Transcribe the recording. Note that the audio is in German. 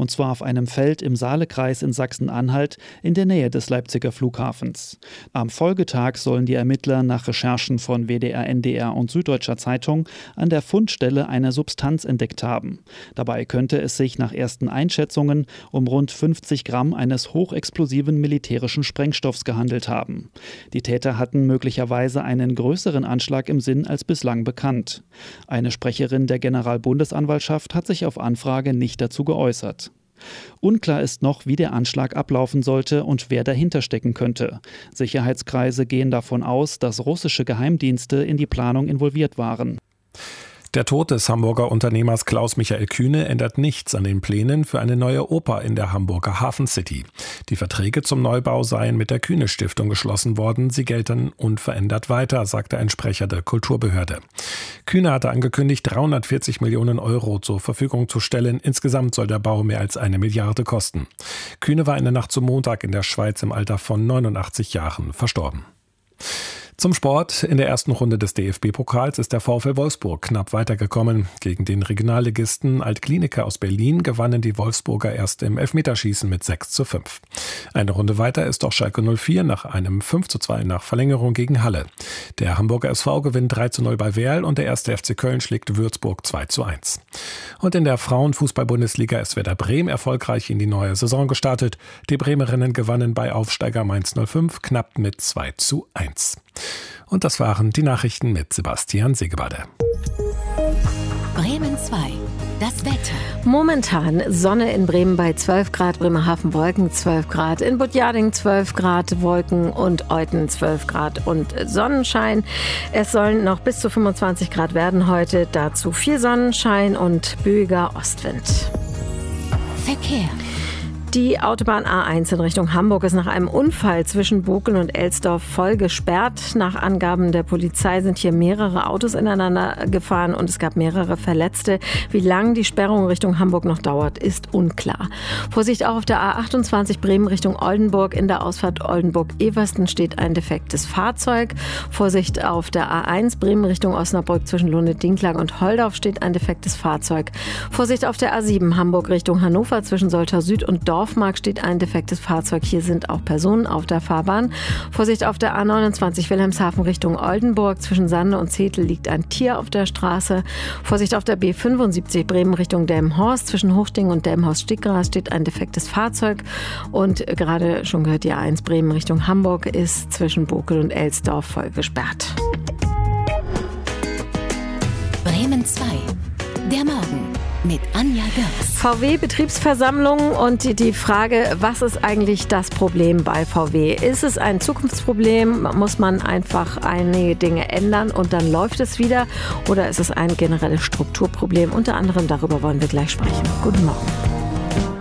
und zwar auf einem Feld im Saalekreis in Sachsen-Anhalt in der Nähe des Leipziger Flughafens. Am Folgetag sollen die Ermittler nach Recherchen von WDR, NDR und Süddeutscher Zeitung an der Fundstelle eine Substanz entdeckt haben. Dabei könnte es sich nach ersten Einschätzungen um rund 50 Gramm eines hochexplosiven militärischen Sprengstoffs gehandelt haben. Die Täter hatten möglicherweise einen größeren Anschlag im Sinn als bislang bekannt. Eine Sprecherin der Generalbundesanwaltschaft hat sich auf Anfrage nicht dazu geäußert. Unklar ist noch, wie der Anschlag ablaufen sollte und wer dahinter stecken könnte. Sicherheitskreise gehen davon aus, dass russische Geheimdienste in die Planung involviert waren. Der Tod des Hamburger Unternehmers Klaus-Michael Kühne ändert nichts an den Plänen für eine neue Oper in der Hamburger Hafen City. Die Verträge zum Neubau seien mit der Kühne-Stiftung geschlossen worden. Sie gelten unverändert weiter, sagte ein Sprecher der Kulturbehörde. Kühne hatte angekündigt, 340 Millionen Euro zur Verfügung zu stellen. Insgesamt soll der Bau mehr als 1 Milliarde kosten. Kühne war in der Nacht zum Montag in der Schweiz im Alter von 89 Jahren verstorben. Zum Sport. In der ersten Runde des DFB-Pokals ist der VfL Wolfsburg knapp weitergekommen. Gegen den Regionalligisten Alt-Klinicke aus Berlin gewannen die Wolfsburger erst im Elfmeterschießen mit 6:5. Eine Runde weiter ist auch Schalke 04 nach einem 5:2 nach Verlängerung gegen Halle. Der Hamburger SV gewinnt 3:0 bei Werl und der 1. FC Köln schlägt Würzburg 2:1. Und in der Frauenfußball-Bundesliga ist Werder Bremen erfolgreich in die neue Saison gestartet. Die Bremerinnen gewannen bei Aufsteiger Mainz 05 knapp mit 2:1. Und das waren die Nachrichten mit Sebastian Segebade. Bremen 2. Das Wetter. Momentan Sonne in Bremen bei 12 Grad, Bremerhaven Wolken 12 Grad, in Budjading 12 Grad, Wolken und Euten 12 Grad und Sonnenschein. Es sollen noch bis zu 25 Grad werden heute, dazu viel Sonnenschein und böiger Ostwind. Verkehr. Die Autobahn A1 in Richtung Hamburg ist nach einem Unfall zwischen Bokeln und Elsdorf voll gesperrt. Nach Angaben der Polizei sind hier mehrere Autos ineinander gefahren und es gab mehrere Verletzte. Wie lange die Sperrung Richtung Hamburg noch dauert, ist unklar. Vorsicht auch auf der A28 Bremen Richtung Oldenburg. In der Ausfahrt Oldenburg-Eversten steht ein defektes Fahrzeug. Vorsicht auf der A1 Bremen Richtung Osnabrück zwischen Lunde-Dinklang und Holdorf steht ein defektes Fahrzeug. Vorsicht auf der A7 Hamburg Richtung Hannover zwischen Soltau Süd und Dorfmark steht ein defektes Fahrzeug. Hier sind auch Personen auf der Fahrbahn. Vorsicht auf der A29 Wilhelmshaven Richtung Oldenburg. Zwischen Sande und Zetel liegt ein Tier auf der Straße. Vorsicht auf der B75 Bremen Richtung Delmenhorst. Zwischen Hochding und Delmenhorst-Stickgras steht ein defektes Fahrzeug. Und gerade schon gehört, die A1 Bremen Richtung Hamburg ist zwischen Bokel und Elsdorf voll gesperrt. Bremen 2. Der Morgen mit Anja Görs. VW-Betriebsversammlung und die Frage, was ist eigentlich das Problem bei VW? Ist es ein Zukunftsproblem? Muss man einfach einige Dinge ändern und dann läuft es wieder? Oder ist es ein generelles Strukturproblem? Unter anderem darüber wollen wir gleich sprechen. Guten Morgen.